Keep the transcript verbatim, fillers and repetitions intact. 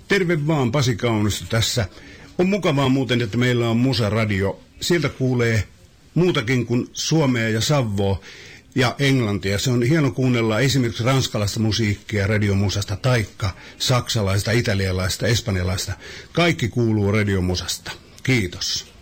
Terve vaan, Pasi Kaunisto tässä. On mukavaa muuten, että meillä on Musa-radio. Sieltä kuulee muutakin kuin suomea ja savvoa ja englantia. Se on hieno kuunnella esimerkiksi ranskalaista musiikkia radiomusasta, taikka saksalaista, italialaista, espanjalaista. Kaikki kuuluu radiomusasta. Kiitos.